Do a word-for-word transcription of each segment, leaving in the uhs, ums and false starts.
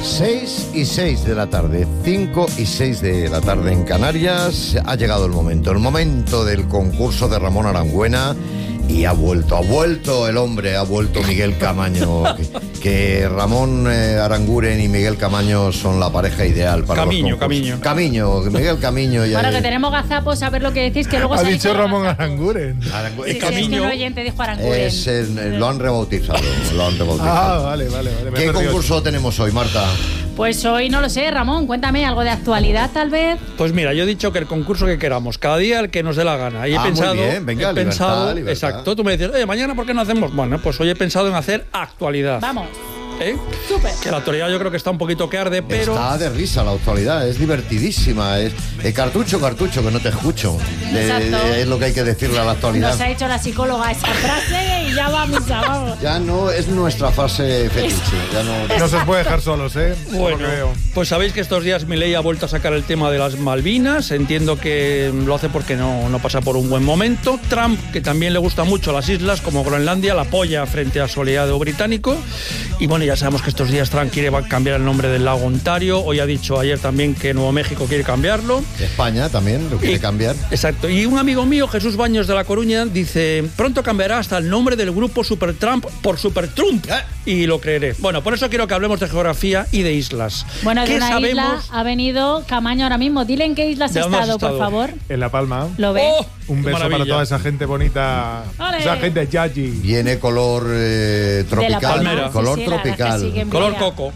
seis y seis de la tarde, cinco y seis de la tarde en Canarias. Ha llegado el momento, el momento del concurso de Ramón Arangüena. Y ha vuelto, ha vuelto el hombre, ha vuelto Miguel Camaño. que, que Ramón eh, Aranguren y Miguel Camaño son la pareja ideal para Camiño, los Camiño. Camiño, Miguel Camiño. Ya bueno, es... que tenemos gazapos, a ver lo que decís, que luego ha se dicho Ramón Aranguren. Arangu... Sí, es sí, Camiño. es que el oyente dijo Aranguren. Es el, lo han rebautizado, lo han rebautizado. Ah, vale, vale, vale. ¿Qué concurso tenemos hoy, Marta? Pues hoy no lo sé, Ramón, cuéntame algo de actualidad tal vez. Pues mira, yo he dicho que el concurso que queramos, cada día el que nos dé la gana. Y he ah, pensado, muy bien. Venga, he libertad, pensado, libertad. exacto. Tú me dices, oye, mañana ¿por qué no hacemos? Bueno, pues hoy he pensado en hacer actualidad. Vamos. ¿Eh? Súper. Que la actualidad yo creo que está un poquito que arde, pero... Está de risa la actualidad, es divertidísima. Es eh, cartucho, cartucho, que no te escucho. De, de, es lo que hay que decirle a la actualidad. Nos ha hecho la psicóloga esa frase y ya va a misa, vamos. Ya no es nuestra fase fetiche. Ya no... no se os puede dejar solos, ¿eh? Bueno, pues sabéis que estos días Milei ha vuelto a sacar el tema de las Malvinas. Entiendo que lo hace porque no, no pasa por un buen momento. Trump, que también le gusta mucho las islas como Groenlandia, la apoya frente a su aliado británico. Y bueno, ya sabemos que estos días Trump quiere cambiar el nombre del lago Ontario. Hoy ha dicho ayer también que Nuevo México quiere cambiarlo. España también lo quiere y, cambiar. Exacto. Y un amigo mío, Jesús Baños de La Coruña, dice, pronto cambiará hasta el nombre del grupo Super Trump por Super Trump. ¿Eh? Y lo creeré. Bueno, por eso quiero que hablemos de geografía y de islas. Bueno, de ¿Qué una sabemos? isla ha venido Camaño ahora mismo. Dile en qué isla has estado, estado, por favor. En La Palma. ¿Lo ves? Oh, Un beso maravilla. para toda esa gente bonita. ¡Ole! Esa gente yayi. Viene color eh, De La tropical. Palmera. Color Sí, sí, la verdad tropical. que sí que Color brilla. coco.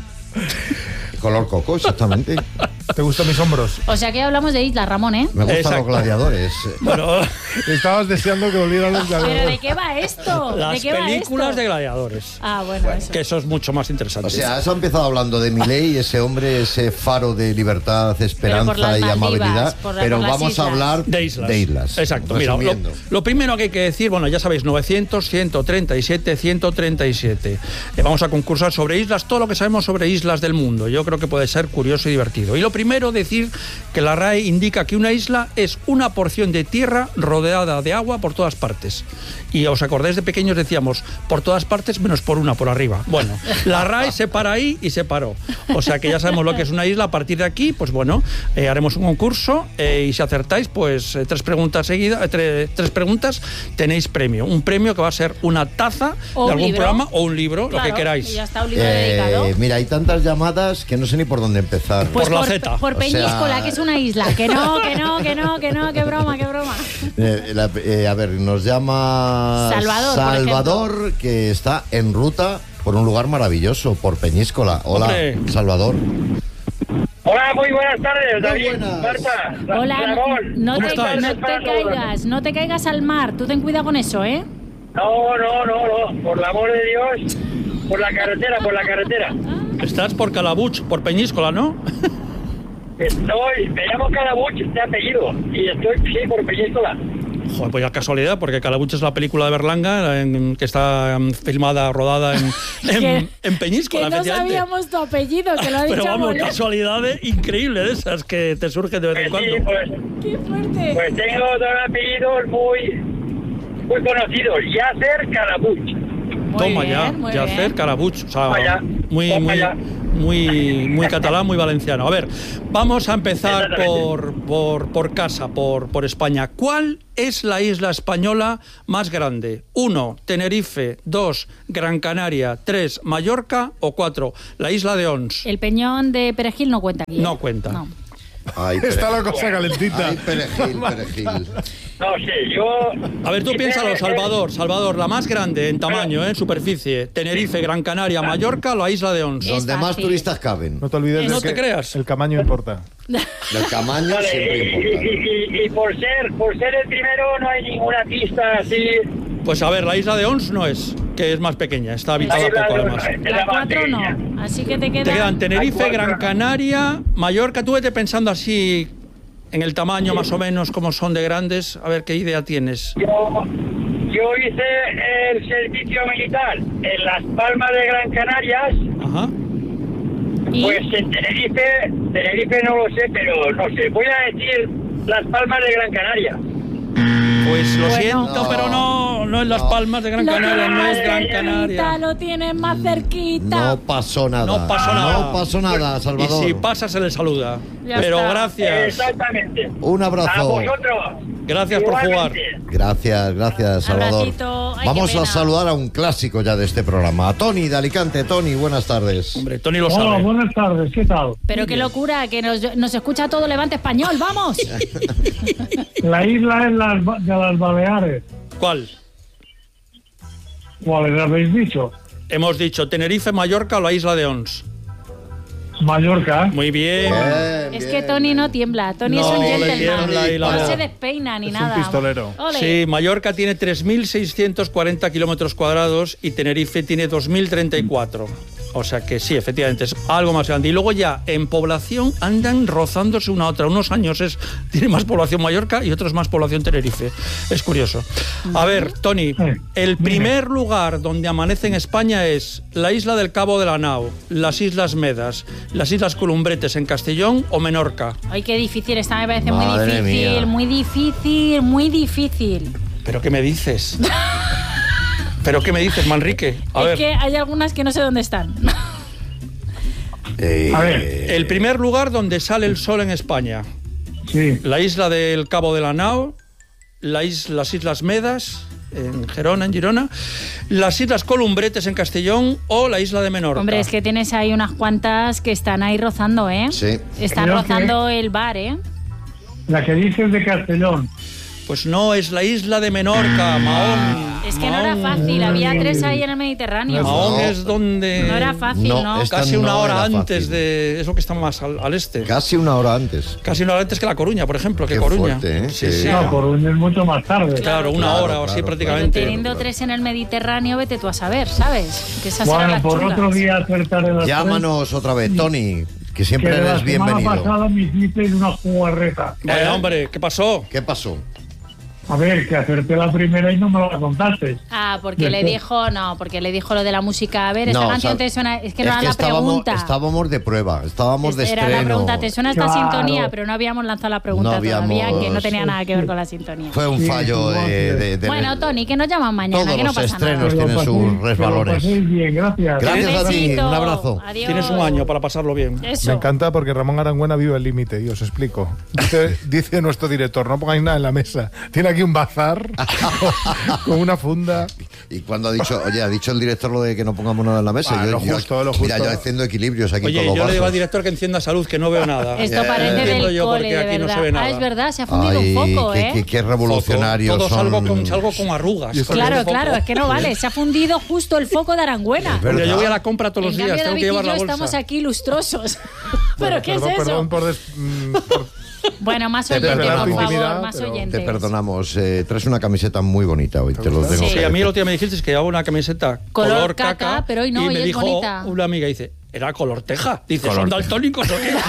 Color coco, exactamente. ¿Te gustan mis hombros? O sea que hablamos de islas, Ramón, ¿eh? Me gustan Exacto. los gladiadores. Bueno, Estabas deseando que volvieran los ¿Pero de gladiadores. qué va esto? ¿De las qué va películas esto? de gladiadores. Ah, bueno, eso. Que eso es mucho más interesante. O sea, has empezado hablando de Milei, ese hombre, ese faro de libertad, esperanza las y Maldivas, amabilidad. por la- pero por las vamos a islas. hablar De islas. de islas. Exacto. Mira, lo, Resumiendo. lo primero que hay que decir, bueno, ya sabéis, novecientos, ciento treinta y siete, ciento treinta y siete. Eh, vamos a concursar sobre islas, todo lo que sabemos sobre islas del mundo. Yo creo que puede ser curioso y divertido. Y lo primero, decir que la R A E indica que una isla es una porción de tierra rodeada de agua por todas partes. Y os acordáis, de pequeños decíamos, por todas partes menos por una, por arriba. Bueno, la R A E se para ahí y se paró. O sea que ya sabemos lo que es una isla. A partir de aquí, pues bueno, eh, haremos un concurso eh, y si acertáis, pues eh, tres preguntas seguidas, eh, tre- tres preguntas, tenéis premio. Un premio que va a ser una taza O de un algún libro. programa o un libro, Claro, lo que queráis. y ya está, un libro dedicado. Eh, mira, hay tantas llamadas que no sé ni por dónde empezar. Pues por la por, Z. por O Peñíscola, sea- que es una isla. Que no, que no, que no, que no, que broma, que broma. Eh, la- eh, a ver, nos llama Salvador, por Salvador, que está en ruta por un lugar maravilloso, por Peñíscola. Hola, Hombre. Salvador. Hola, muy buenas tardes, Muy David, buenas. Marta, Hola, Ramón. no, ¿Cómo te, estáis? no te caigas, no te caigas al mar. Tú ten cuidado con eso, ¿eh? No, no, no, no, por el amor de Dios, por la carretera, por la carretera. Estás por Calabuch, por Peñíscola, ¿no? Estoy, me llamo Calabuch, este apellido, y estoy, sí, por Peñíscola. Joder, pues ya casualidad, porque Calabuch es la película de Berlanga en- que está um, filmada, rodada en, en, en Peñíscola, Que no efectivamente. sabíamos tu apellido, que lo ha dicho Pero vamos, Molina. casualidades increíbles de esas que te surgen de vez en Pues sí, cuando. pues, ¡Qué fuerte! pues tengo dos apellidos muy, muy conocidos, Yasser Calabuch. Muy Toma bien, ya, muy Yacer, bien. Carabuch, o sea, Toma ya, muy, toma muy, ya. muy, muy catalán, muy valenciano. A ver, vamos a empezar Exactamente. por, por, por casa, por, por España. ¿Cuál es la isla española más grande? Uno, Tenerife. Dos, Gran Canaria. Tres, Mallorca. O cuatro, la isla de Ons. El peñón de Perejil no cuenta aquí. ¿eh? No cuenta. No. Ay, Está pere- la cosa calentita. Ay, perejil, perejil. No sé, yo... A ver, tú piénsalo, Salvador. Salvador, la más grande en tamaño, ¿eh? en superficie. Tenerife, Gran Canaria, Mallorca, la isla de Ons. Es Donde más fácil. turistas caben. No te olvides No de te que creas. el Camaño importa. El tamaño Vale, siempre y, importa. y- y- y por ser por ser el primero no hay ninguna pista así. Pues a ver, la isla de Ons no es, que es más pequeña, está habitada isla poco de- además. es La más cuatro pequeña. no. Así que te queda. Te quedan Tenerife, Hay cuatro. Gran Canaria, Mallorca. Tú vete pensando así en el tamaño más o menos, como son de grandes. A ver qué idea tienes. Yo, yo hice el servicio militar en Las Palmas de Gran Canarias. Ajá. ¿Y? Pues en Tenerife, Tenerife no lo sé, pero no sé. Voy a decir Las Palmas de Gran Canaria. Pues lo Bueno. siento, No. pero no, no es Las Palmas de Gran Lo Canaria, tienes no más es Gran cerquita, Canaria. lo tienes más cerquita. No pasó nada. No pasó nada. No pasó nada, Y Salvador. si pasa, se le saluda. Ya Pero está. gracias. Exactamente. Un A abrazo. vosotros. Gracias por jugar. Igualmente. Gracias, gracias, Salvador. Abracito. Ay, Vamos qué a pena. saludar a un clásico ya de este programa. A Tony de Alicante. Tony, buenas tardes. Hombre, Tony lo Hola, sabe. buenas tardes, ¿qué tal? Pero qué locura, que nos, nos escucha todo Levante Español, ¡vamos! La isla es las, Ba- de las Baleares. ¿Cuál? ¿Cuáles habéis dicho? Hemos dicho Tenerife, Mallorca o la isla de Ons. Mallorca. Muy bien. Bien, Es bien, que Tony bien. no tiembla, Tony No, es un le gentleman. tiembla y la No voz. se despeina ni Es un nada. pistolero. Ole. Sí, Mallorca tiene tres mil seiscientos cuarenta kilómetros cuadrados y Tenerife tiene dos mil treinta y cuatro. O sea que sí, efectivamente, es algo más grande. Y luego ya, en población, andan rozándose una a otra. Unos años es tiene más población Mallorca y otros más población Tenerife. Es curioso. A ver, Tony, el primer lugar donde amanece en España es la isla del Cabo de la Nao, las Islas Medas, las Islas Columbretes en Castellón o Menorca. Ay, qué difícil, esta me parece Madre muy difícil, mía. muy difícil, muy difícil. ¿Pero qué me dices? ¿Pero qué me dices, Manrique? A es ver. que hay algunas que no sé dónde están. Eh, A ver. El primer lugar donde sale el sol en España. Sí. La isla del Cabo de la Nao, la is- las Islas Medas, en Gerona, en Girona, las Islas Columbretes en Castellón o la isla de Menorca. Hombre, es que tienes ahí unas cuantas que están ahí rozando, ¿eh? Sí. Están Creo rozando el bar, ¿eh? La que dices de Castellón. Pues no, es la isla de Menorca, Mahón. Es que no era Mahón. fácil, había tres ahí en el Mediterráneo. Mahón No. es donde... No era fácil, No, ¿no? esta Casi una no hora era antes fácil. de... Eso que está más al, al este. Casi una hora antes. Casi una hora antes que La Coruña, por ejemplo, que Qué Coruña. fuerte, ¿eh? Sí, Que- sí. No, Coruña es mucho más tarde. Claro, una Claro, hora o así claro, prácticamente. claro. Teniendo tres en el Mediterráneo, vete tú a saber, ¿sabes? Que esas eran Bueno, las por chulas. otro día acertaré las Llámanos otra vez, Tony, que tres, siempre que la eres semana bienvenido. pasada me hicisteis una jugarreta. Bueno, hombre, ¿qué pasó? ¿Qué pasó? A ver, que acerté la primera y no me la contaste. Ah, porque le Después. dijo, no, porque le dijo lo de la música. A ver, esta No, canción o sea, te suena. Es que no era la estábamos, pregunta. estábamos de prueba, estábamos de Era estreno. la pregunta, ¿te suena esta Claro. sintonía? Pero no habíamos lanzado la pregunta No habíamos- todavía, que no tenía nada que ver con la sintonía. Fue un Sí, fallo igual de, que- de- de- Bueno, Tony, que nos llaman mañana, Todos que no los pasa estrenos nada. Que lo tienen sus paséis- que lo resbalones. paséis bien, gracias. Gracias a ti, Besito. un abrazo. Adiós. Tienes un año para pasarlo bien. Eso. Me encanta porque Ramón Arangüena vive al límite y os explico. Dice, dice nuestro director, no pongáis nada en la mesa. Tiene aquí un bazar con una funda. Y cuando ha dicho, oye, ha dicho el director lo de que no pongamos nada en la mesa. Ah, yo, lo yo- justo, lo Mira, justo. yo haciendo equilibrios aquí Oye, con los yo le digo al vasos. director que encienda salud, que no veo nada. Esto Eh, parece entiendo del yo cole, porque de aquí no verdad. se ve nada. Ah, es verdad, se ha fundido Ay, un foco, qué, ¿eh? qué- qué revolucionarios Todo son. salgo con, salgo con arrugas. Y esto con Claro, el foco. claro, es que no vale. Se ha fundido justo el foco de Arangüena. Es verdad. Mira, yo voy a la compra todos los En días, cambio, tengo David que llevar y yo la bolsa. estamos aquí lustrosos. ¿Pero qué perdón, es eso? Perdón por, des- mm, por- Bueno, más Te oyentes, por perdonamos. favor, Intimidad, más pero- oyentes. Te perdonamos. Eh, traes una camiseta muy bonita hoy, te lo gusta? tengo Sí. que Sí, a mí el decir. otro día me dijiste que llevaba una camiseta Color color, caca, caca, pero hoy no, y hoy me es dijo bonita. una amiga, dice, era color teja. Dice, Color ¿son teja. daltónicos o qué?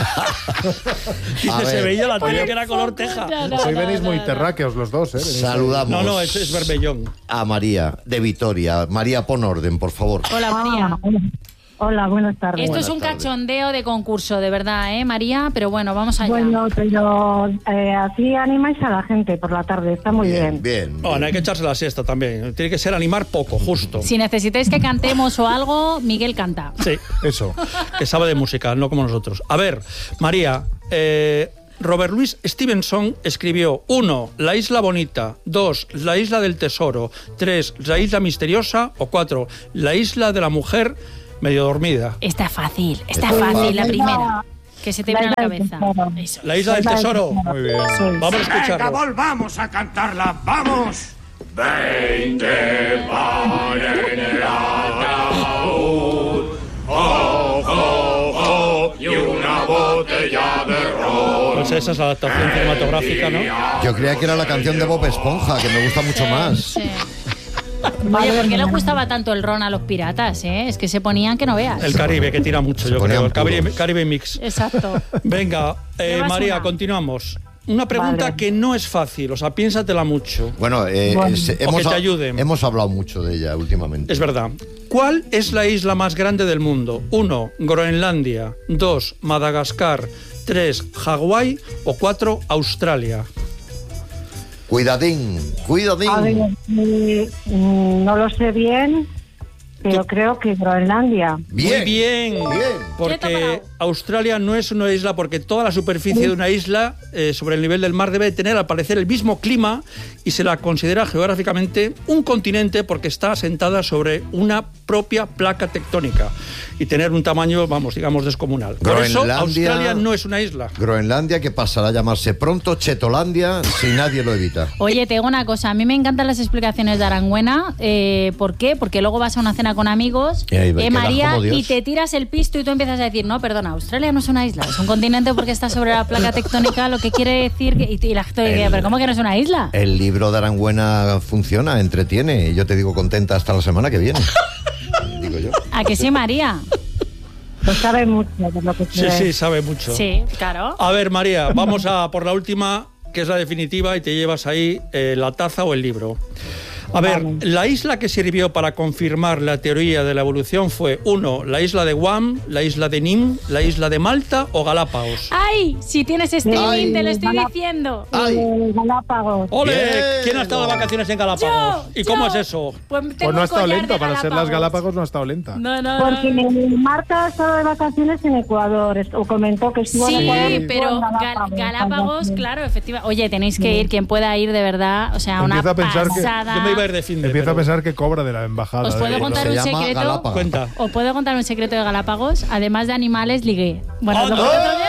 A Dice, se ver. veía la Por tele el que era color foco, teja. ya, no, Hoy no, venís no, muy no. terráqueos los dos, ¿eh? Venís- Saludamos No, no, es, es Berbellón. a María de Vitoria. María, pon orden, por favor. Hola, María. Hola, buenas tardes. Esto es un Buenas tardes. cachondeo de concurso, de verdad, ¿eh, María? Pero bueno, vamos allá. Bueno, pero eh, así animáis a la gente por la tarde, está muy bien. Bien, bien. Bueno, hay que echarse la siesta también. Tiene que ser animar poco, justo. Si necesitáis que cantemos o algo, Miguel canta. Sí, Eso. que sabe de música, no como nosotros. A ver, María, eh, Robert Louis Stevenson escribió uno, La isla bonita, dos, La isla del tesoro, tres, La isla misteriosa o cuatro, La isla de la mujer medio dormida. Está fácil, está Está fácil la fácil. primera. Que se te viene a la cabeza. Eso. La isla del tesoro. Muy bien. Vamos a escucharlo. volvamos a cantarla, vamos. Veinte van en el ataúd, oh, oh, oh, y una botella de ron. Pues esa es la adaptación cinematográfica, ¿no? Yo creía que era la canción de Bob Esponja, que me gusta mucho más. Sí. Oye, ¿por qué le gustaba tanto el ron a los piratas, eh? Es que se ponían que no veas. El Caribe, que tira mucho, yo ponían creo. El Caribe, puros. Caribe Mix. Exacto. Venga, eh, Llevas María, una. continuamos. Una pregunta Vale. que no es fácil, o sea, piénsatela mucho. Bueno, eh, Bueno. es- O que hemos, te ha- ayuden. hemos hablado mucho de ella últimamente. Es verdad. ¿Cuál es la isla más grande del mundo? Uno, Groenlandia. Dos, Madagascar. Tres, Hawái. O cuatro, Australia. Cuidadín, cuidadín. A ver, eh, mm, no lo sé bien, pero creo que Groenlandia. Bien, Muy bien, bien. porque Australia no es una isla, porque toda la superficie de una isla eh, sobre el nivel del mar debe tener al parecer el mismo clima y se la considera geográficamente un continente porque está asentada sobre una propia placa tectónica y tener un tamaño, vamos, digamos, descomunal. Por eso Groenlandia- Australia no es una isla. Groenlandia, que pasará a llamarse pronto Chetolandia si nadie lo evita. Oye, te digo una cosa, a mí me encantan las explicaciones de Arangüena. Eh, ¿Por qué? Porque luego vas a una cena con amigos, Y ahí eh, quedas María, como Dios. y te tiras el pisto y tú empiezas a decir, no, perdona, Australia no es una isla, es un continente porque está sobre la placa tectónica, lo que quiere decir que... Y, y la gente dice, El- pero ¿cómo que no es una isla? El libro de Arangüena funciona, entretiene. Y yo te digo contenta hasta la semana que viene. Digo yo. ¿A que sí, María? Pues sabe mucho de lo que Sí, se sí, sabe mucho. Sí, claro. A ver, María, vamos a por la última, que es la definitiva, y te llevas ahí eh, la taza o el libro. A ver, Vale. la isla que sirvió para confirmar la teoría de la evolución fue, uno, la isla de Guam, la isla de Nim, la isla de Malta o Galápagos. ¡Ay! Si tienes streaming, Ay, te lo estoy Galá- diciendo. Ay. Eh, Galápagos. ¡Ole! Bien. ¿Quién ha estado de vacaciones en Galápagos? Yo, ¿Y cómo yo. es eso? Pues, tengo Pues no ha un estado collar lento, de para ser las Galápagos no ha estado lenta. No, no, Porque no. Marta ha estado de vacaciones en Ecuador, est- o comentó que estuvo en Sí, Ecuador. y estuvo pero en Gal- Galápagos, Sí. claro, efectivamente. Oye, tenéis que ir, quien pueda ir de verdad, o sea, una Empieza a pensar que- pasada. Yo me iba a ir de fin de, Empieza pero- a pensar que cobra de la embajada. ¿Os de- puedo de- contar Se un llama secreto? Galápagos. Cuenta. ¿Os puedo contar un secreto de Galápagos? Además de animales, ligué. Bueno, ¡Oh, os lo no! cuento otro día.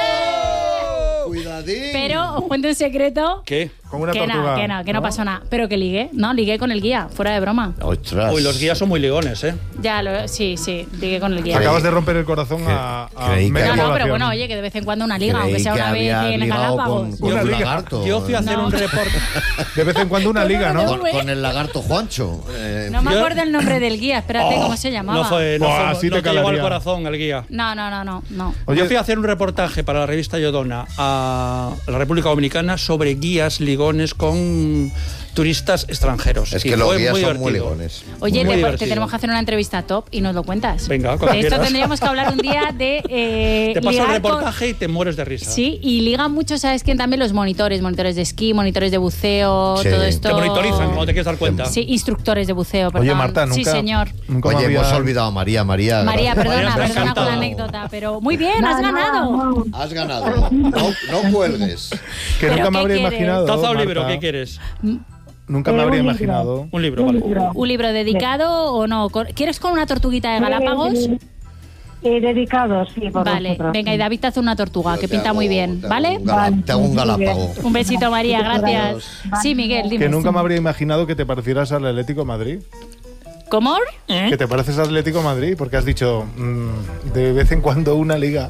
Cuidadín. Pero os cuento un secreto. ¿Qué? Con una que tortuga. no, que no, que no, pasó nada. Pero que ligué, ¿no? Ligué con el guía, fuera de broma. Ostras. Uy, los guías son muy ligones, ¿eh? Ya, lo, sí, sí, ligué con el guía. Acabas de romper el corazón a, a creí que media No, no, pero población. bueno, oye, que de vez en cuando una liga, Creí aunque sea que una vez había en ligado Galápagos. con, con Una un liga. lagarto. Yo fui a hacer Eh, un reporte. De vez en cuando una liga, ¿no? no, con, con el lagarto Juancho. Eh, No me Yo- acuerdo el nombre del guía, espérate, Oh, ¿cómo se llamaba? No fue, no, Buah, fue- así no te te llegó al calaría. corazón el guía. No, no, no, no, no. Oye, Yo fui a hacer un reportaje para la revista Yodona a la República Dominicana sobre guías ligones con turistas extranjeros. es Y que los fue guías muy son muy divertido. ligones. Oye, Muy te, te divertido. tenemos que hacer una entrevista top y nos lo cuentas. Venga, cuando de esto quieras. tendríamos que hablar un día de eh, Te paso el ligar con- reportaje y te mueres de risa. Sí, y ligan mucho, ¿sabes quién? También los monitores, monitores de esquí, monitores de buceo, Sí. todo esto. Te monitorizan cuando te quieres dar cuenta. Sí, instructores de buceo, perdón. Oye, Marta, nunca. Sí, señor. Nunca me Oye, había- hemos olvidado a María, María. María, gracias. perdona, María, está perdona por la encantado. anécdota, pero muy bien, has No, no, ganado. no. Has ganado. No, no cuelgues. Que ¿Pero nunca me qué habría quieres? imaginado. ¿Taza o Marta. libro? ¿Qué quieres? Nunca Eh, me habría un libro. imaginado. Un libro, Un vale. libro. ¿Un libro dedicado o no? ¿Quieres con una tortuguita de Galápagos? Eh, eh, dedicado, sí, por Vale, vosotros. venga, y David te hace una tortuga, Yo que te pinta hago- muy bien, te hago ¿vale? un gala- Te hago un Vale, muy bien. galápago. Un besito, María, gracias. Adiós. Sí, Miguel, dime. Que nunca me habría imaginado que te parecieras al Atlético de Madrid. ¿Cómo? Que te pareces al Atlético de Madrid porque has dicho mm, de vez en cuando una liga.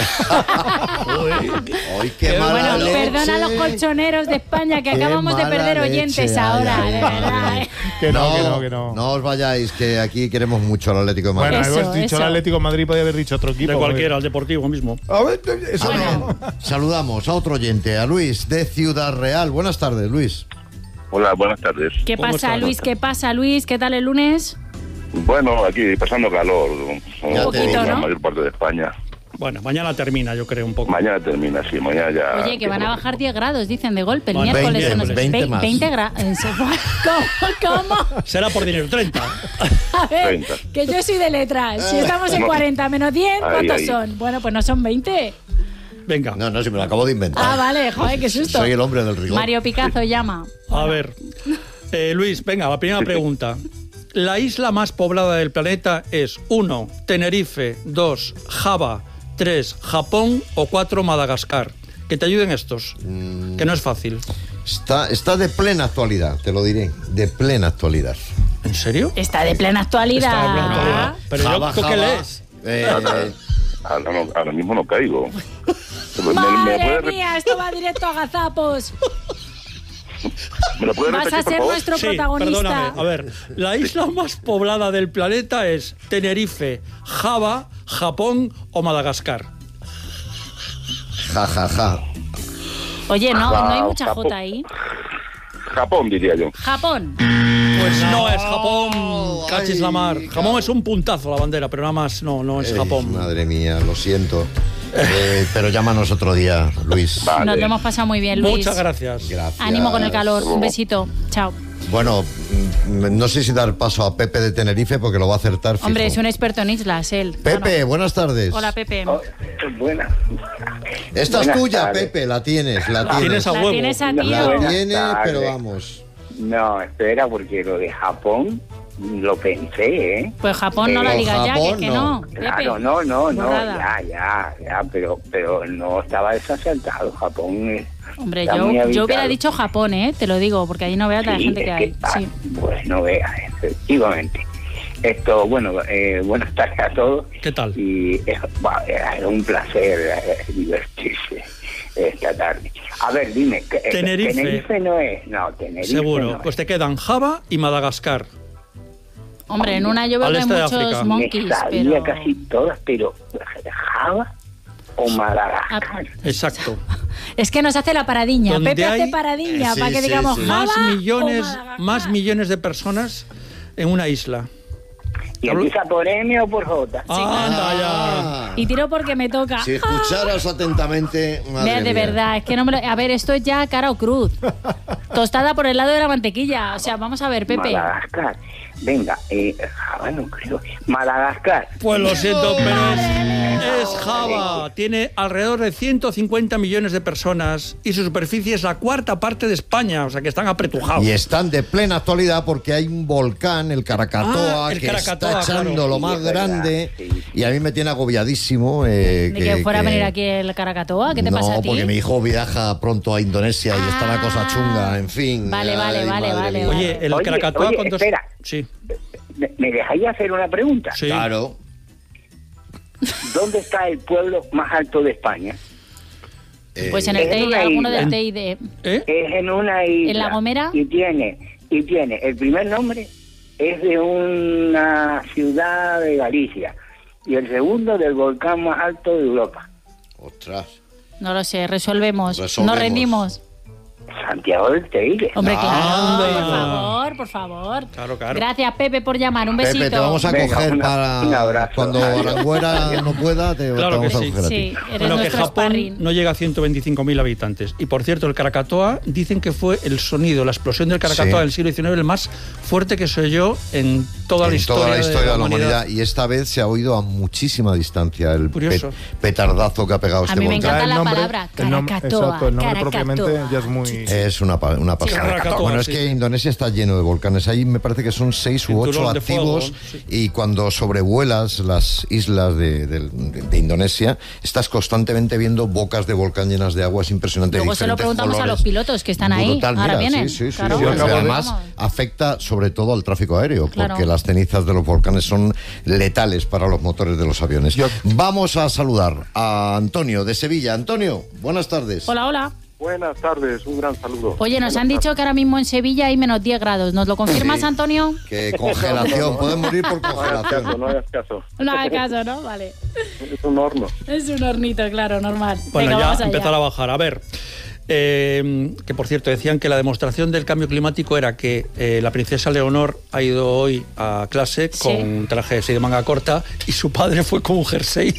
Ay, qué mala Bueno, leche. perdona a los colchoneros de España que Qué acabamos de mala perder leche, oyentes ay, ahora, ay, de ay. verdad. ¿eh? Que no, que no, que no. No os vayáis, que aquí queremos mucho al Atlético de Madrid. Bueno, Eso, hemos dicho eso. el Atlético de Madrid, podía haber dicho otro equipo. De cualquiera, al deportivo mismo. A ver, eso Bueno. no. Saludamos a otro oyente, a Luis de Ciudad Real. Buenas tardes, Luis. Hola, buenas tardes. ¿Qué ¿Cómo pasa, estás? Luis? ¿Qué pasa, Luis? ¿Qué tal el lunes? Bueno, aquí pasando calor, como Ya te en digo. la ¿no? mayor parte de España. Bueno, mañana termina, yo creo, un poco. Mañana termina, sí, mañana ya... Oye, que van a bajar diez grados, dicen, de golpe. El Bueno, miércoles veinte, son los veinte más. veinte grados. ¿Cómo? ¿Cómo? Será por dinero, treinta. A ver, treinta. que yo soy de letras. Si estamos en No. cuarenta menos diez, Ahí, ¿cuántos ahí. son? Bueno, pues no son veinte. Venga, No, no, si me lo acabo de inventar. Ah, vale, joder, qué susto. Soy el hombre del rigor. Mario Picazo llama. a ver. Eh, Luis, venga, la primera pregunta. La isla más poblada del planeta es uno, Tenerife, dos, Java, tres, Japón o cuatro, Madagascar. Que te ayuden estos, Mm. que no es fácil. Está, está de plena actualidad, te lo diré. De plena actualidad. ¿En serio? Está de plena actualidad. Está de plena actualidad. Pero yo, Java, ¿tú qué Java, lees? eh, Ahora, no- ahora mismo no caigo. ¿Me, me- me Madre puede, re- mía, esto va directo a gazapos. ¿me lo puede Vas repetir, a por ser favor? nuestro Sí, protagonista. perdóname. A ver, la isla más poblada del planeta es Tenerife, Java, Japón o Madagascar. ja, ja, ja. Oye, no, no hay Ah, mucha Japón. J ahí. Japón, diría yo. Japón. Pues no, es Japón, cachis la mar. Ay, Japón es un puntazo la bandera, pero nada más no, no es Ey, Japón. Madre mía, lo siento. Eh, pero llámanos otro día, Luis. Vale. Nos lo hemos pasado muy bien, Luis. Muchas gracias. Gracias. Ánimo con el calor. Un besito. Chao. Bueno, mm, no sé si dar paso a Pepe de Tenerife porque lo va a acertar fijo. Hombre, es un experto en islas, él. Pepe, Bueno. buenas tardes. Hola, Pepe. Oh, buena. Esta es Buenas tuya, tardes. Pepe, la tienes, la La tienes tienes. a La huevo. tienes a La tío. La Buenas tiene, tardes. pero vamos. No, espera, porque lo de Japón lo pensé, ¿eh? Pues Japón no la Pero digas ya, que, Japón que no. no. Claro, Pepe. no, no, no, Borrada. ya, ya, ya, pero, pero no estaba desacertado. Japón es, Hombre, está yo, muy yo habitado. hubiera dicho Japón, ¿eh? Te lo digo, porque ahí no veas la Sí, gente es que hay. está- Sí. Pues no veas, efectivamente. Esto, bueno, eh, buenas tardes a todos. ¿Qué tal? Y es, va, es un placer eh, divertirse esta tarde. A ver, dime, ¿qué- Tenerife. Tenerife no es, no, Tenerife Seguro. no Pues es. te quedan Java y Madagascar. Hombre, en una yo veo Al que hay este de muchos África. monkeys, Me sabía pero... casi todas, pero Java o Madagascar. Ah, Exacto. Es que nos hace la paradiña. Donde Pepe hace hay- paradiña Sí, para que sí, digamos sí. Más Java o millones, Madagascar. más millones de personas en una isla. ¿Y empieza por M o por J? Anda ya. Ah, Y tiro porque me toca. si escucharas atentamente, madre Mira, de mía. verdad, es que no me lo... A ver, esto es ya cara o cruz. Tostada por el lado de la mantequilla. O sea, vamos a ver, Pepe. Madagascar. Venga, eh, Java no creo. Madagascar. Pues lo siento, pero es, es Java. Tiene alrededor de ciento cincuenta millones de personas y su superficie es la cuarta parte de España. O sea que están apretujados. Y están de plena actualidad porque hay un volcán, el Krakatoa, Ah, el que Krakatoa, está echando claro. lo Sí, más es verdad, grande. sí. Y a mí me tiene agobiadísimo. Eh, De que, fuera a venir aquí el Krakatoa, ¿qué te no, pasa a ti? porque mi hijo viaja pronto a Indonesia y está la cosa Ah. chunga, en fin. Vale, vale, Ay, vale, madre vale, mía. vale. Oye, el Oye, Krakatoa oye, con dos... espera. Sí, ¿Me, me dejáis hacer una pregunta? sí. Claro. ¿Dónde está el pueblo más alto de España? Eh, Pues en el Es T I D, una alguno isla. del T I D. ¿Eh? Es en una isla. ¿En La Gomera? Y tiene, y tiene, el primer nombre es de una ciudad de Galicia y el segundo del volcán más alto de Europa. Ostras. No lo sé, resolvemos. Resolvemos. Nos rendimos. Santiago del Teide. Hombre, claro, Anda. por favor, por favor. Claro, claro. Gracias, Pepe, por llamar. Un besito. Pepe, te vamos a Venga, coger una- para un abrazo. cuando Adiós. Arangüera no pueda, te, te Claro vamos que a sí. coger a ti. Sí, eres Bueno, que nuestro Japón sparring. no llega a ciento veinticinco mil habitantes. Y por cierto, el Krakatoa, dicen que fue el sonido, la explosión del Krakatoa Sí. del siglo diecinueve, el más fuerte que se oyó en toda la En historia, toda la historia de la humanidad. Y esta vez se ha oído a muchísima distancia el Curioso. pe- petardazo que ha pegado A este mí me volcán. encanta el la nombre- palabra el nom- Krakatoa, Exacto, el nombre Krakatoa. propiamente ya es muy... Es una, pa- una pasada. Krakatoa, Bueno, es sí. que Indonesia está lleno de volcanes. Ahí me parece que son seis u ocho Cinturón de activos. fuego, sí. Y cuando sobrevuelas las islas de, de- de- de Indonesia, estás constantemente viendo bocas de volcán llenas de agua. Es impresionante. Luego se lo diferentes preguntamos a colores. los pilotos que están ahí. Brutal, Ahora mira, vienen. Sí, sí, sí. Claro, sí. Yo acabo de- Además, vamos. afecta sobre todo al tráfico aéreo, Claro. porque las cenizas de los volcanes son letales para los motores de los aviones. Yo- Vamos a saludar a Antonio de Sevilla. Antonio, buenas tardes. Hola, hola. Buenas tardes, un gran saludo. Oye, nos han dicho que ahora mismo en Sevilla hay menos diez grados. ¿Nos lo confirmas, Sí. Antonio? Que congelación, pueden morir por No hagas caso, congelación. no hagas caso. No haga caso, ¿no? Vale. Es un horno. Es un hornito, claro, normal. Bueno, Venga, ya vamos allá. empezar a bajar. A ver, eh, que por cierto decían que la demostración del cambio climático era que eh, la princesa Leonor ha ido hoy a clase Sí. con un traje de de manga corta y su padre fue con un jersey.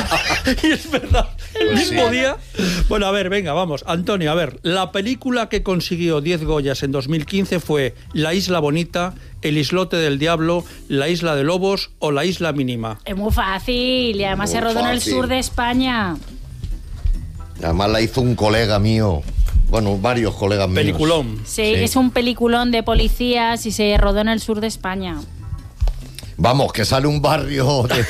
Y es verdad, el Pues mismo sí. día. Bueno, a ver, venga, vamos. Antonio, a ver, la película que consiguió diez Goyas en dos mil quince fue La Isla Bonita, El Islote del Diablo, La Isla de Lobos o La Isla Mínima. Es muy fácil y además Muy se rodó en el fácil. sur de España. Además la hizo un colega mío. Bueno, varios colegas míos. Peliculón. Sí, Sí. es un peliculón de policías y se rodó en el sur de España. Vamos, que sale un barrio de-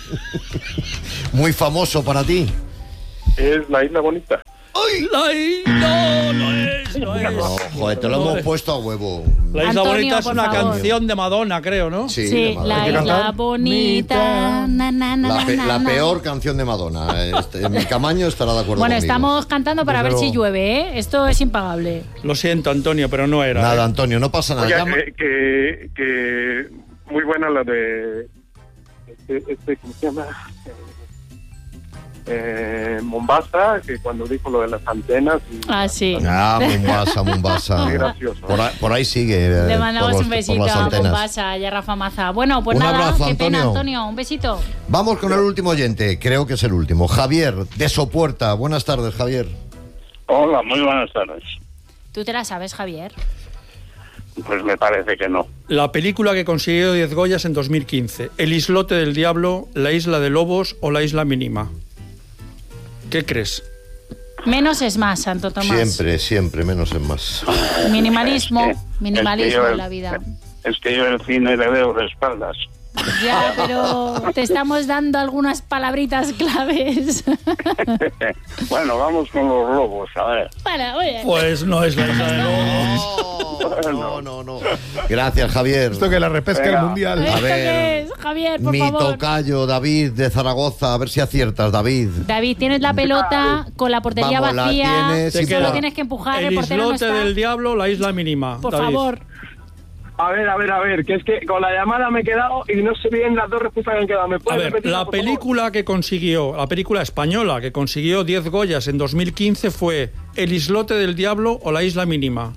muy famoso para ti. Es la Isla Bonita. La i- no, no es, no es. No, joder, te lo No hemos es. puesto a huevo. La Isla Antonio, Bonita es por una favor. canción de Madonna, creo, ¿no? Sí, Sí, de Madonna. la Hay que isla cantar. bonita. Na, na, na, La, na, pe- na, la na. peor canción de Madonna. Este, mi Camaño estará de acuerdo Bueno, conmigo. estamos cantando para Desde ver si luego. llueve, ¿eh? Esto es impagable. Lo siento, Antonio, pero no era. Nada, ¿eh? Antonio, no pasa nada. Oiga, Llama- que, que, que muy buena la de... Este, este, ¿cómo se llama? eh, Mombasa, que cuando dijo lo de las antenas. Y... Ah, sí. Ah, Mombasa, Mombasa. Qué gracioso. Por ahí, por ahí sigue. eh, Le mandamos por los- un besito por las a antenas. Mombasa y a Rafa Maza. Bueno, pues Un nada, abrazo, qué pena, Antonio. Antonio. Un besito. Vamos con el último oyente, creo que es el último. Javier, de Sopuerta. Buenas tardes, Javier. Hola, muy buenas tardes. ¿Tú te la sabes, Javier? Pues me parece que no. La película que consiguió diez Goyas en dos mil quince. El islote del diablo, La isla de lobos o La isla mínima. ¿Qué crees? Menos es más, Santo Tomás. Siempre, siempre, menos es más. Minimalismo, Es que- minimalismo es que yo en el- la vida. Es que yo el cine le veo de espaldas. Ya, pero te estamos dando algunas palabritas claves. Bueno, vamos con los lobos, a ver. Bueno, oye. Pues no es La isla de lobos. No, no, no. Gracias, Javier. Esto que la repesca el Venga. mundial. A ¿Esto ver, qué es, Javier, por Mi favor? tocayo, David, de Zaragoza. A ver si aciertas, David. David, tienes la pelota con la portería Vamos, la vacía. tienes y Solo por- tienes que empujar, el, El portero no islote está. del diablo, La isla mínima. Por David. favor. A ver, a ver, a ver, que es que con la llamada me he quedado y no sé bien las dos respuestas que han quedado. ¿Me A puedes ver, repetirla, la por favor? película que consiguió, la película española que consiguió diez Goyas en dos mil quince fue El islote del diablo o La isla mínima.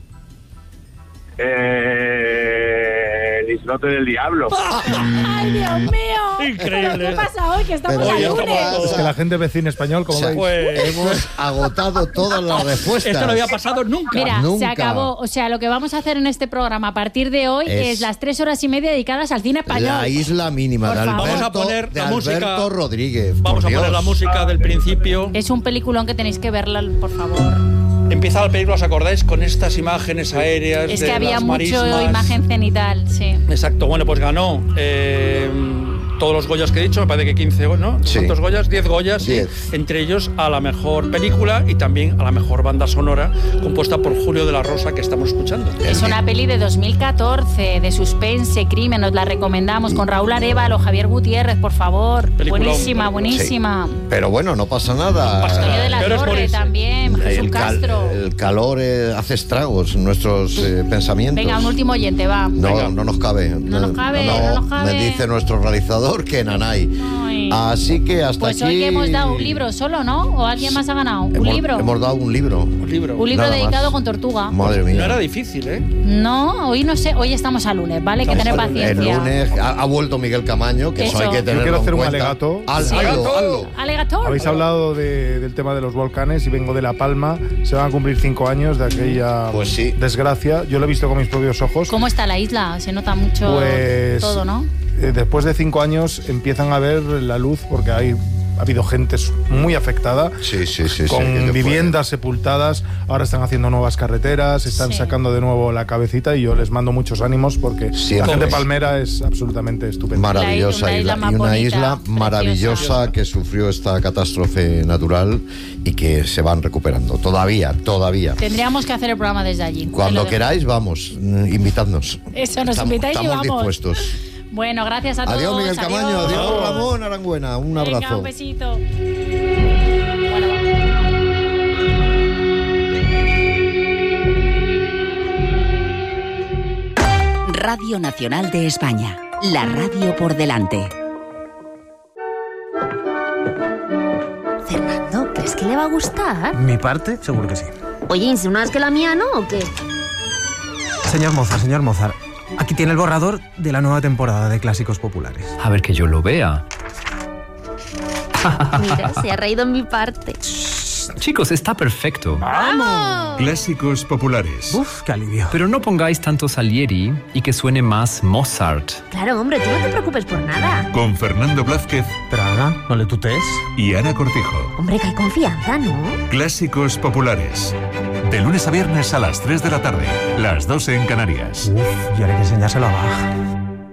Eh, el islote del diablo. ¡Ay, Dios mío! Increíble. ¿Pero qué pasa hoy? Que estamos Pero a yo lunes. como- Es que la gente ve cine español, como O sea, veis. Pues Hemos agotado todas las respuestas. esto no había pasado nunca. Mira, Nunca. se acabó. O sea, lo que vamos a hacer en este programa a partir de hoy Es- es, las tres horas y media dedicadas al cine español. La isla mínima Por de favor. Alberto, Vamos a poner de la Alberto música- Rodríguez. Vamos por a poner Dios. la música del principio. Es un peliculón que tenéis que verla, por favor. Empieza la película, ¿os acordáis? Con estas imágenes aéreas Es de que había las mucho marismas. imagen cenital, sí. Exacto, bueno, pues ganó eh, todos los Goyas que he dicho, me parece que quince, ¿no? Sí. ¿Cuántos Goyas? diez Goyas, sí. Diez. Entre ellos a la mejor película y también a la mejor banda sonora, compuesta por Julio de la Rosa, que estamos escuchando. Es una peli de dos mil catorce, de suspense, crimen, os la recomendamos, con Raúl Arévalo, Javier Gutiérrez, por favor. Peliculón. Buenísima, buenísima. Pero bueno, no pasa nada. pasa Antonio de la Peor es Torre morirse. también, Jesús El, cal- Castro. el calor eh, hace estragos en nuestros eh, pensamientos. Venga, un último oyente, va. No, no nos cabe. No nos cabe, no nos cabe. Me dice nuestro realizador que nanay. Ay. Así que hasta Pues aquí... hoy que hemos dado un libro solo, ¿no? ¿O alguien más ha ganado? ¿Un hemos, libro? Hemos dado un libro. Un libro. Un libro Nada dedicado más. con tortuga. Madre mía. No era difícil, ¿eh? No, hoy no sé, hoy estamos a lunes, ¿vale? Hay que tener Estamos a lunes. El paciencia. lunes ha, ha vuelto Miguel Camaño, que eso, Eso. hay que Yo tenerlo quiero hacer en un cuenta. alegato. Haz- Sí. hazlo, hazlo. Alegator. Habéis hablado de- del tema de los volcanes y vengo de La Palma. Se van a cumplir cinco años de aquella Pues sí. desgracia. Yo lo he visto con mis propios ojos. ¿Cómo está la isla? Se nota mucho Pues todo, ¿no? eh, después de cinco años empiezan a ver la luz porque hay ha habido gente muy afectada. Sí, sí, sí. Con sí, que fue- viviendas sepultadas, ahora están haciendo nuevas carreteras, están Sí. sacando de nuevo la cabecita y yo les mando muchos ánimos porque Siempre. la gente palmera es absolutamente estupenda. Maravillosa La isla isla, más y una bonita, isla preciosa. maravillosa que sufrió esta catástrofe natural y que se van recuperando. Todavía, todavía. Tendríamos que hacer el programa desde allí. Te Cuando lo dejo. queráis, vamos, mm, invitadnos. Eso, nos Estamos- invitáis y estamos vamos. dispuestos. Bueno, gracias a todos. Adiós, Miguel Camaño. Adiós, Ramón Arangüena. Un Venga, abrazo. un besito. Bueno, va. Radio Nacional de España. La radio por delante. Fernando, ¿crees que le va a gustar? ¿Mi parte? Seguro que sí. Oye, ¿insinúas que la mía no o qué? Señor Mozart, señor Mozart. Aquí tiene el borrador de la nueva temporada de Clásicos Populares. A ver que yo lo vea. Mira, se ha reído en mi parte. Chicos, está perfecto. ¡Vamos! Clásicos populares. Uf, qué alivio. Pero no pongáis tanto Salieri y que suene más Mozart. Claro, hombre, tú no te preocupes por nada. Con Fernando Blázquez Pero Ana, no le tutees. y Ana Cortijo. Hombre, que hay confianza, ¿no? Clásicos populares. De lunes a viernes a las tres de la tarde. Las dos en Canarias. Uf, y ahora hay que enseñárselo a Bach.